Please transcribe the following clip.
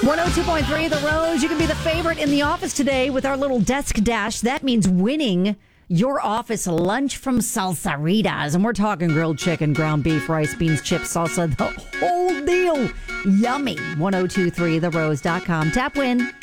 102.3 The Rose. You can be the favorite in the office today with our little desk dash. That means winning your office lunch from Salsaritas. And we're talking grilled chicken, ground beef, rice, beans, chips, salsa, the whole deal. Yummy. 1023therose.com. Tap win.